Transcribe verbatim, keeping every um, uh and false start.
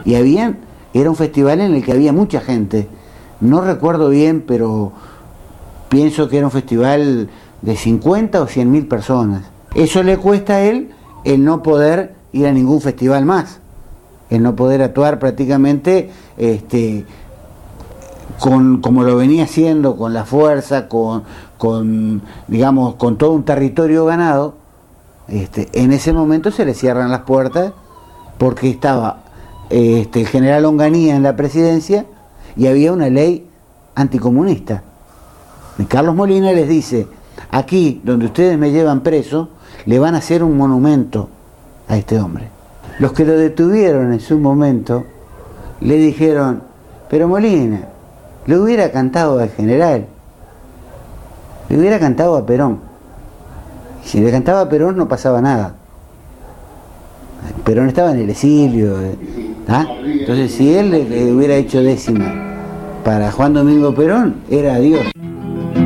Y habían, era un festival en el que había mucha gente. No recuerdo bien, pero pienso que era un festival de cincuenta o cien mil personas. Eso le cuesta a él el no poder ir a ningún festival más, el no poder actuar prácticamente este, con, como lo venía haciendo, con la fuerza, con, con digamos, con todo un territorio ganado. Este, en ese momento se le cierran las puertas porque estaba este, el general Onganía en la presidencia y había una ley anticomunista. Y Carlos Molina les dice: aquí donde ustedes me llevan preso, le van a hacer un monumento a este hombre. Los que lo detuvieron en su momento le dijeron: pero Molina, le hubiera cantado al general, le hubiera cantado a Perón. Si le cantaba a Perón no pasaba nada. Perón estaba en el exilio, ¿ah? Entonces si él le, le hubiera hecho décima para Juan Domingo Perón, era Dios.